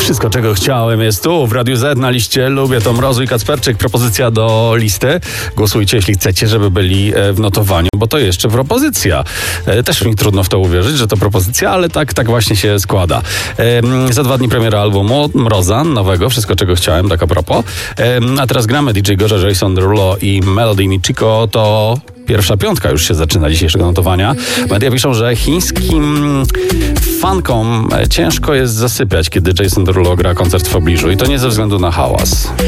Wszystko, czego chciałem, jest tu w Radiu Z na liście. Lubię to Mrozu i Kacperczyk. Propozycja do listy. Głosujcie, jeśli chcecie, żeby byli w notowaniu, bo to jeszcze propozycja. Też mi trudno w to uwierzyć, że to propozycja, ale tak właśnie się składa. Za 2 dni premiera albumu Mroza, nowego. Wszystko, czego chciałem, tak a propos. A teraz gramy DJ Gorza, Jason Derulo i Melody Michiko. To pierwsza piątka już się zaczyna dzisiejszego notowania. Media piszą, że chińskim fankom ciężko jest zasypiać, kiedy Jason Derulo gra koncert w pobliżu i to nie ze względu na hałas.